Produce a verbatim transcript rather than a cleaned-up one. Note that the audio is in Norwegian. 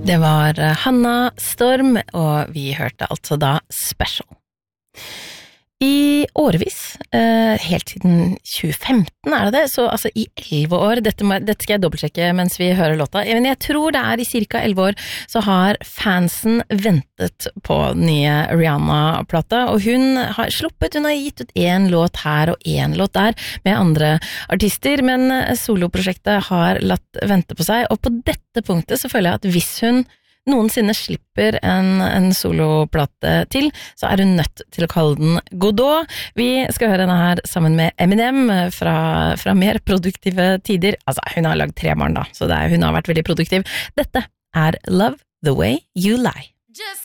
Det var Hanna Storm, og vi hørte altså da Special. I årevis, eh, helt siden tjue femten er det det, så altså i elleve år, dette, må, dette skal jeg dobbeltsjekke mens vi hører låta, men jeg tror det er i cirka elleve år, så har fansen ventet på den nye Rihanna-plata, og hun har sluppet, hun har gitt ut en låt her og en låt der med andre artister, men soloprosjektet har latt vente på seg, og på dette punktet så føler jeg at hvis hun noensinne slipper en, en soloplate til, så er hun nødt til å kalle den Godot. Vi skal høre denne her sammen med Eminem fra, fra mer produktive tider. Altså, hun har lagd tre barn da, så det er, hun har vært veldig produktiv. Dette er Love the Way You Lie. Just